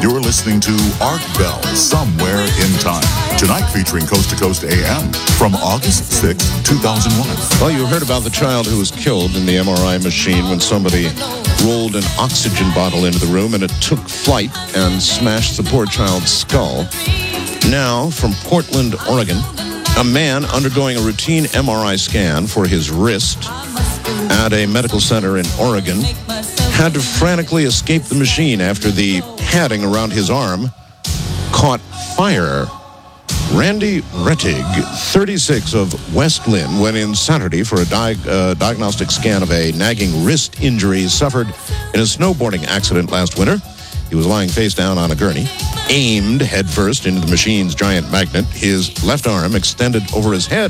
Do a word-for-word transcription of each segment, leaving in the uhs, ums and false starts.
You're listening to Art Bell, Somewhere in Time. Tonight featuring Coast to Coast A M from August sixth, two thousand one. Well, you heard about the child who was killed in the M R I machine when somebody rolled an oxygen bottle into the room and it took flight and smashed the poor child's skull. Now, from Portland, Oregon, a man undergoing a routine M R I scan for his wrist at a medical center in Oregon had to frantically escape the machine after the padding around his arm caught fire. Randy Rettig, thirty-six, of West Lynn, went in Saturday for a di- uh, diagnostic scan of a nagging wrist injury suffered in a snowboarding accident last winter. He was lying face down on a gurney, aimed headfirst into the machine's giant magnet, his left arm extended over his head.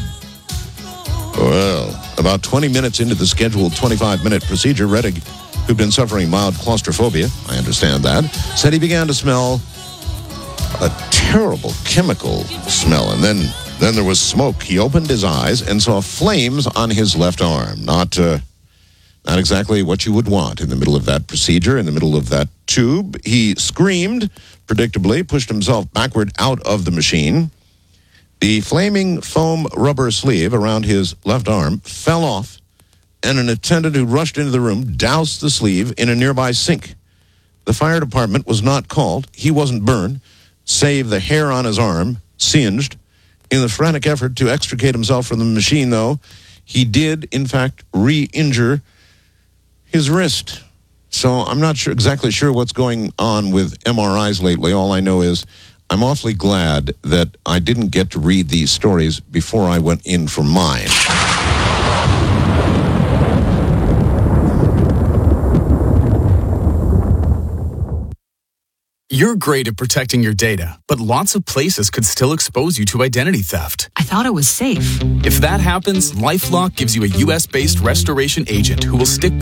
Well, about twenty minutes into the scheduled twenty-five minute procedure, Rettig, who'd been suffering mild claustrophobia, I understand that, said he began to smell a terrible chemical smell, and then then there was smoke. He opened his eyes and saw flames on his left arm. Not uh, not exactly what you would want in the middle of that procedure, in the middle of that tube. He screamed, predictably, pushed himself backward out of the machine. The flaming foam rubber sleeve around his left arm fell off, and an attendant who rushed into the room doused the sleeve in a nearby sink. The fire department was not called. He wasn't burned, save the hair on his arm singed. In the frantic effort to extricate himself from the machine, though, he did, in fact, re-injure his wrist. So I'm not sure exactly sure what's going on with M R Is lately. All I know is I'm awfully glad that I didn't get to read these stories before I went in for mine. You're great at protecting your data, but lots of places could still expose you to identity theft. I thought it was safe. If that happens, LifeLock gives you a U S-based restoration agent who will stick